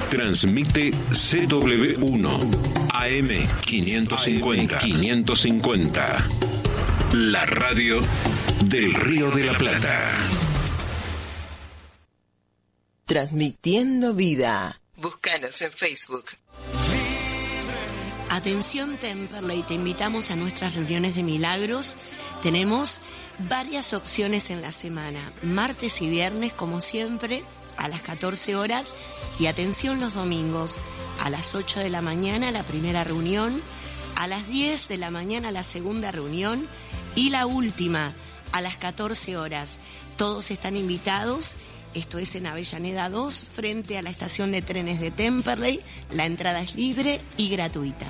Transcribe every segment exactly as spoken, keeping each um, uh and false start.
Transmite C W uno A M quinientos cincuenta. quinientos cincuenta. La radio del Río de la Plata. Transmitiendo vida. Búscanos en Facebook. Atención Temperley, te invitamos a nuestras reuniones de milagros. Tenemos varias opciones en la semana, martes y viernes como siempre a las catorce horas y atención los domingos a las ocho de la mañana la primera reunión, a las diez de la mañana la segunda reunión y la última a las catorce horas. Todos están invitados. Esto es en Avellaneda dos, frente a la estación de trenes de Temperley. La entrada es libre y gratuita.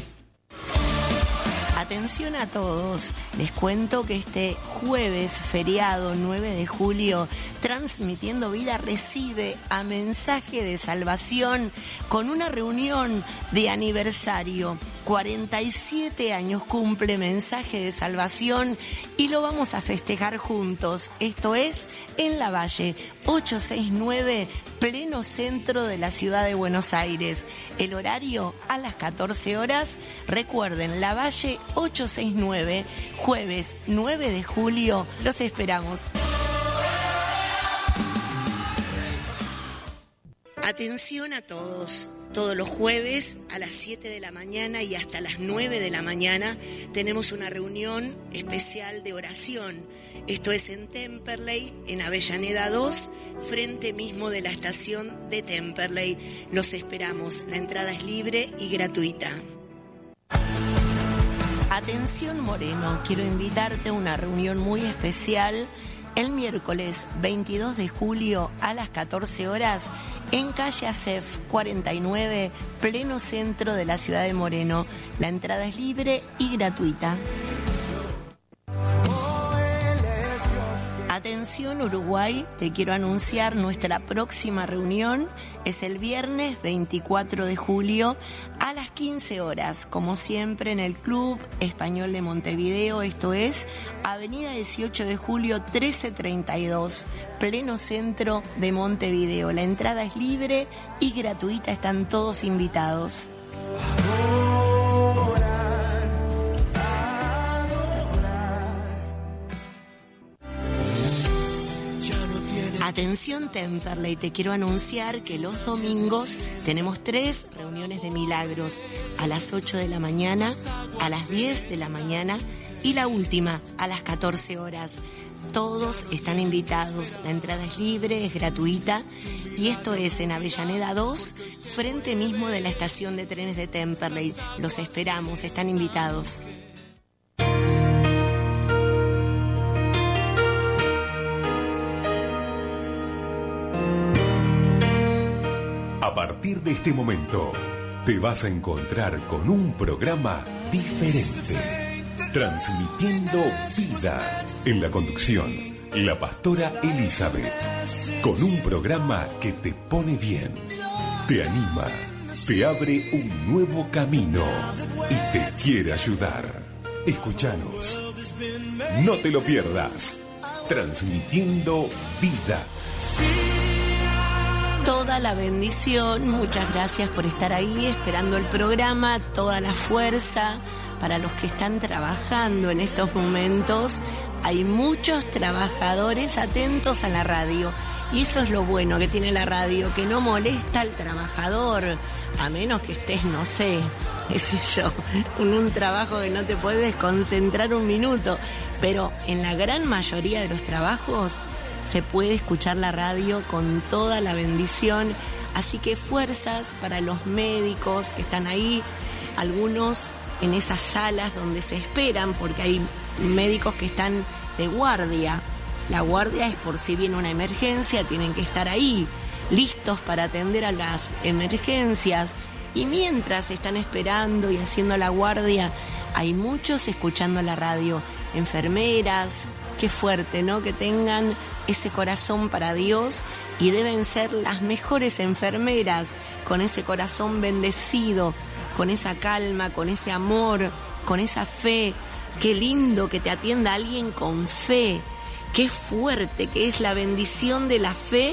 Atención a todos, les cuento que este jueves feriado nueve de julio, Transmitiendo Vida recibe a Mensaje de Salvación con una reunión de aniversario. cuarenta y siete años cumple Mensaje de Salvación y lo vamos a festejar juntos. Esto es en La Valle, ochocientos sesenta y nueve, pleno centro de la ciudad de Buenos Aires. El horario a las catorce horas. Recuerden, La Valle ochocientos sesenta y nueve, jueves nueve de julio. Los esperamos. Atención a todos. Todos los jueves a las siete de la mañana y hasta las nueve de la mañana tenemos una reunión especial de oración. Esto es en Temperley, en Avellaneda dos, frente mismo de la estación de Temperley. Los esperamos. La entrada es libre y gratuita. Atención Moreno, quiero invitarte a una reunión muy especial el miércoles veintidós de julio a las catorce horas en calle Acef cuarenta y nueve, pleno centro de la ciudad de Moreno. La entrada es libre y gratuita. Atención Uruguay, te quiero anunciar nuestra próxima reunión. Es el viernes veinticuatro de julio a las quince horas, como siempre en el Club Español de Montevideo. Esto es Avenida dieciocho de julio trece treinta y dos, pleno centro de Montevideo. La entrada es libre y gratuita, están todos invitados. Atención Temperley, te quiero anunciar que los domingos tenemos tres reuniones de milagros, a las ocho de la mañana, a las diez de la mañana y la última a las catorce horas. Todos están invitados, la entrada es libre, es gratuita y esto es en Avellaneda dos, frente mismo de la estación de trenes de Temperley. Los esperamos, están invitados. A partir de este momento, te vas a encontrar con un programa diferente. Transmitiendo Vida. En la conducción, la pastora Elizabeth. Con un programa que te pone bien, te anima, te abre un nuevo camino y te quiere ayudar. Escúchanos. No te lo pierdas. Transmitiendo Vida. Toda la bendición, muchas gracias por estar ahí esperando el programa, toda la fuerza para los que están trabajando en estos momentos. Hay muchos trabajadores atentos a la radio y eso es lo bueno que tiene la radio, que no molesta al trabajador, a menos que estés, no sé, qué sé yo, en un trabajo que no te puedes concentrar un minuto, pero en la gran mayoría de los trabajos se puede escuchar la radio con toda la bendición, así que fuerzas para los médicos que están ahí, algunos en esas salas donde se esperan, porque hay médicos que están de guardia. La guardia es por si viene una emergencia, tienen que estar ahí, listos para atender a las emergencias, y mientras están esperando y haciendo la guardia, hay muchos escuchando la radio, enfermeras. Qué fuerte, ¿no? Que tengan ese corazón para Dios y deben ser las mejores enfermeras, con ese corazón bendecido, con esa calma, con ese amor, con esa fe. Qué lindo que te atienda alguien con fe. Qué fuerte que es la bendición de la fe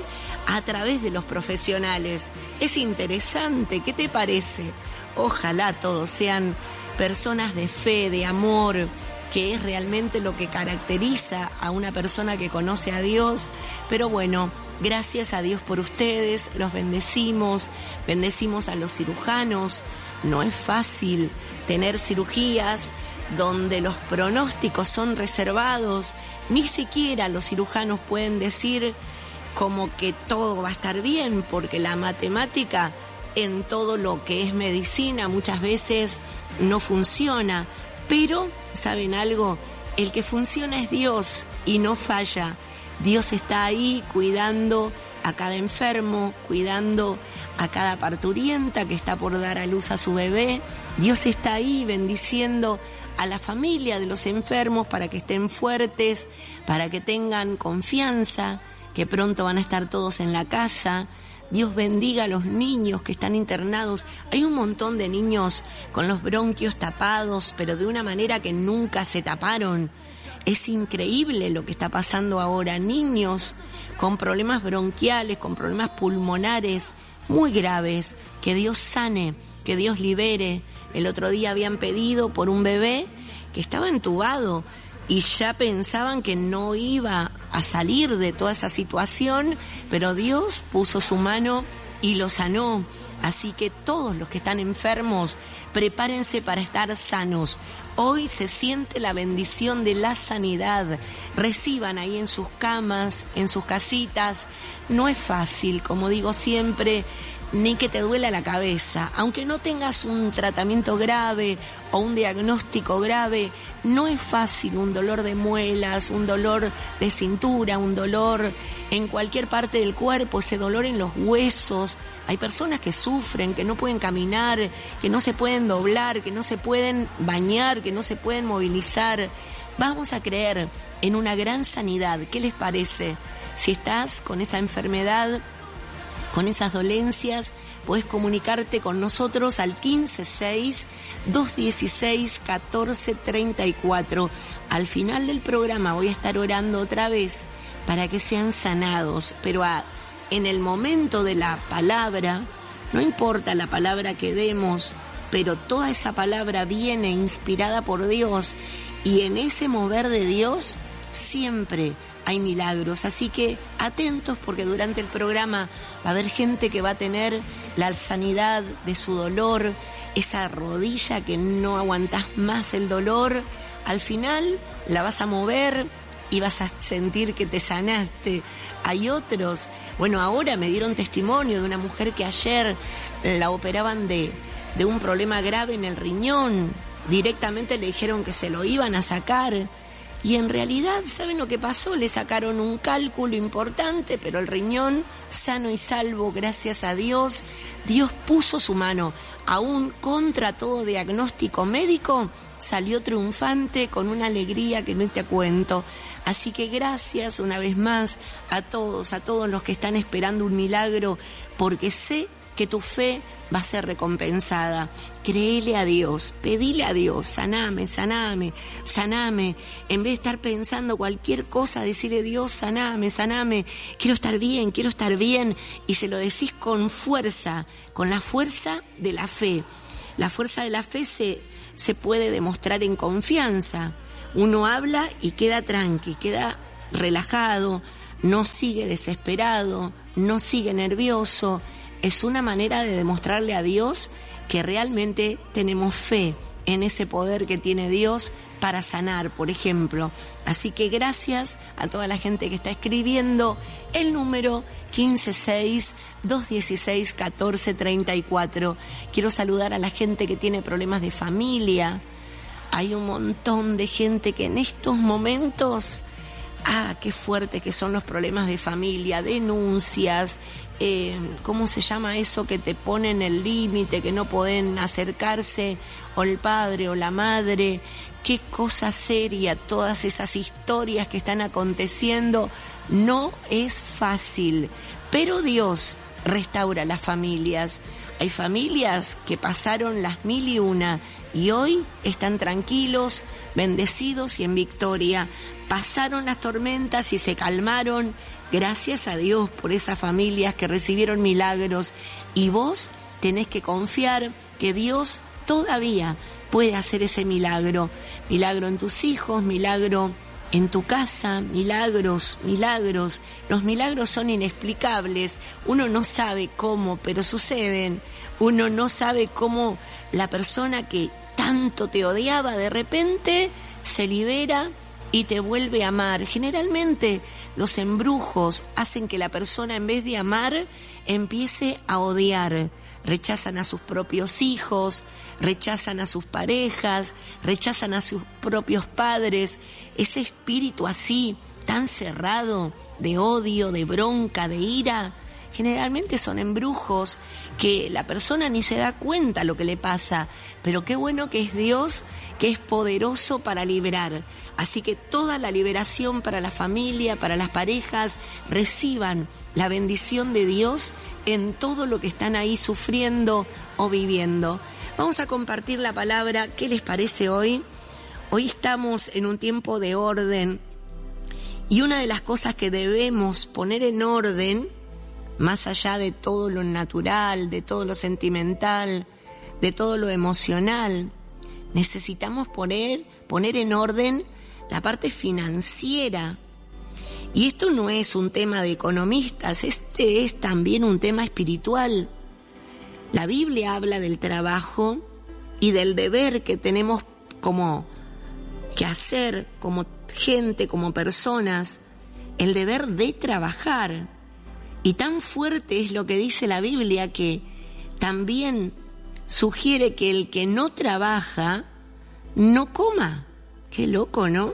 a través de los profesionales. Es interesante, ¿qué te parece? Ojalá todos sean personas de fe, de amor, que es realmente lo que caracteriza a una persona que conoce a Dios. Pero bueno, gracias a Dios por ustedes, los bendecimos, bendecimos a los cirujanos. No es fácil tener cirugías donde los pronósticos son reservados, ni siquiera los cirujanos pueden decir como que todo va a estar bien, porque la matemática en todo lo que es medicina muchas veces no funciona. Pero, ¿saben algo? El que funciona es Dios y no falla. Dios está ahí cuidando a cada enfermo, cuidando a cada parturienta que está por dar a luz a su bebé. Dios está ahí bendiciendo a la familia de los enfermos para que estén fuertes, para que tengan confianza, que pronto van a estar todos en la casa. Dios bendiga a los niños que están internados. Hay un montón de niños con los bronquios tapados, pero de una manera que nunca se taparon. Es increíble lo que está pasando ahora. Niños con problemas bronquiales, con problemas pulmonares muy graves. Que Dios sane, que Dios libere. El otro día habían pedido por un bebé que estaba entubado y ya pensaban que no iba a salir de toda esa situación, pero Dios puso su mano y lo sanó. Así que todos los que están enfermos, prepárense para estar sanos. Hoy se siente la bendición de la sanidad. Reciban ahí en sus camas, en sus casitas. No es fácil, como digo siempre, ni que te duela la cabeza. Aunque no tengas un tratamiento grave o un diagnóstico grave, no es fácil un dolor de muelas, un dolor de cintura, un dolor en cualquier parte del cuerpo, ese dolor en los huesos. Hay personas que sufren, que no pueden caminar, que no se pueden doblar, que no se pueden bañar, que no se pueden movilizar. Vamos a creer en una gran sanidad. ¿Qué les parece? Si estás con esa enfermedad, con esas dolencias, puedes comunicarte con nosotros al quince seis, dos dieciséis, catorce treinta y cuatro. Al final del programa voy a estar orando otra vez para que sean sanados, pero a, en el momento de la palabra, no importa la palabra que demos, pero toda esa palabra viene inspirada por Dios, y en ese mover de Dios siempre hay milagros. Así que atentos, porque durante el programa va a haber gente que va a tener la sanidad de su dolor, esa rodilla que no aguantás más el dolor. Al final la vas a mover y vas a sentir que te sanaste. Hay otros, bueno, ahora me dieron testimonio de una mujer que ayer la operaban de, de un problema grave en el riñón. Directamente le dijeron que se lo iban a sacar. Y en realidad, ¿saben lo que pasó? Le sacaron un cálculo importante, pero el riñón sano y salvo, gracias a Dios. Dios puso su mano, aún contra todo diagnóstico médico, salió triunfante con una alegría que no te cuento. Así que gracias una vez más a todos, a todos los que están esperando un milagro, porque sé que tu fe va a ser recompensada. Créele a Dios, pedile a Dios, saname, saname, saname. En vez de estar pensando cualquier cosa, decirle: Dios, saname, saname, quiero estar bien, quiero estar bien. Y se lo decís con fuerza, con la fuerza de la fe. La fuerza de la fe se, se puede demostrar en confianza. Uno habla y queda tranqui, queda relajado, no sigue desesperado, no sigue nervioso. Es una manera de demostrarle a Dios que realmente tenemos fe en ese poder que tiene Dios para sanar, por ejemplo. Así que gracias a toda la gente que está escribiendo el número quince seis, dos dieciséis, catorce treinta y cuatro. Quiero saludar a la gente que tiene problemas de familia. Hay un montón de gente que en estos momentos... Ah, qué fuertes que son los problemas de familia, denuncias, eh, ¿cómo se llama eso que te ponen el límite, que no pueden acercarse o el padre o la madre? Qué cosa seria, todas esas historias que están aconteciendo. No es fácil, pero Dios restaura las familias. Hay familias que pasaron las mil y una y hoy están tranquilos, bendecidos y en victoria. Pasaron las tormentas y se calmaron. Gracias a Dios por esas familias que recibieron milagros. Y vos tenés que confiar que Dios todavía puede hacer ese milagro. Milagro en tus hijos, milagro en tu casa, milagros, milagros. Los milagros son inexplicables. Uno no sabe cómo, pero suceden. Uno no sabe cómo la persona que tanto te odiaba de repente se libera y te vuelve a amar. Generalmente los embrujos hacen que la persona, en vez de amar, empiece a odiar. Rechazan a sus propios hijos, rechazan a sus parejas, rechazan a sus propios padres. Ese espíritu así, tan cerrado, de odio, de bronca, de ira, generalmente son embrujos que la persona ni se da cuenta lo que le pasa. Pero qué bueno que es Dios, que es poderoso para liberar. Así que toda la liberación para la familia, para las parejas, reciban la bendición de Dios en todo lo que están ahí sufriendo o viviendo. Vamos a compartir la palabra. ¿Qué les parece hoy? Hoy estamos en un tiempo de orden, y una de las cosas que debemos poner en orden, más allá de todo lo natural, de todo lo sentimental, de todo lo emocional, necesitamos poner, poner en orden la parte financiera. Y esto no es un tema de economistas, este es también un tema espiritual. La Biblia habla del trabajo y del deber que tenemos como que hacer, como gente, como personas, el deber de trabajar. Y tan fuerte es lo que dice la Biblia que también sugiere que el que no trabaja no coma. Qué loco, ¿no?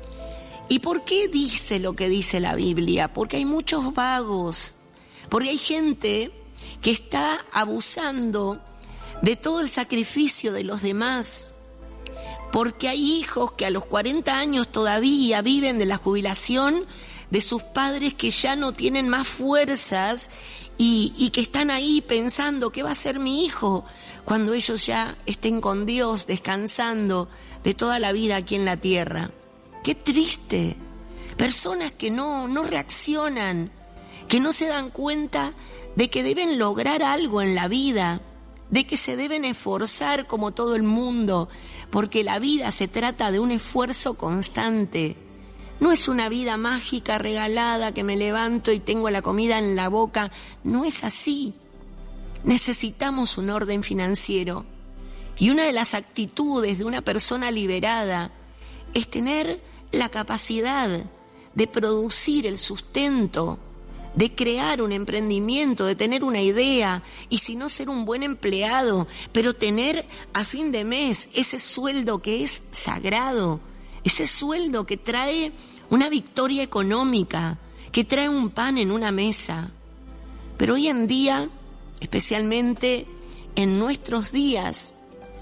¿Y por qué dice lo que dice la Biblia? Porque hay muchos vagos, porque hay gente que está abusando de todo el sacrificio de los demás, porque hay hijos que a los cuarenta años todavía viven de la jubilación de sus padres que ya no tienen más fuerzas y, y que están ahí pensando ¿qué va a ser mi hijo cuando ellos ya estén con Dios, descansando de toda la vida aquí en la tierra? ¡Qué triste! Personas que no, no reaccionan, que no se dan cuenta de que deben lograr algo en la vida, de que se deben esforzar como todo el mundo, porque la vida se trata de un esfuerzo constante. No es una vida mágica, regalada, que me levanto y tengo la comida en la boca. No es así. Necesitamos un orden financiero. Y una de las actitudes de una persona liberada es tener la capacidad de producir el sustento, de crear un emprendimiento, de tener una idea, y si no, ser un buen empleado, pero tener a fin de mes ese sueldo que es sagrado, ese sueldo que trae una victoria económica, que trae un pan en una mesa. Pero hoy en día, especialmente en nuestros días,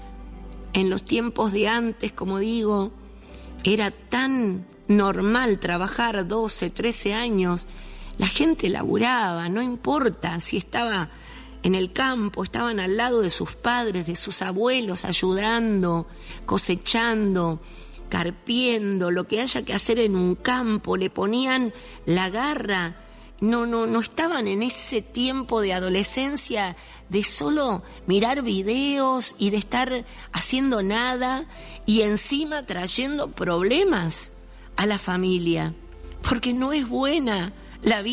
en los tiempos de antes, como digo, era tan normal trabajar doce, trece años. La gente laburaba, no importa si estaba en el campo, estaban al lado de sus padres, de sus abuelos, ayudando, cosechando, carpiendo, lo que haya que hacer en un campo, le ponían la garra. No, no, no estaban en ese tiempo de adolescencia de solo mirar videos y de estar haciendo nada y encima trayendo problemas a la familia, porque no es buena la vida.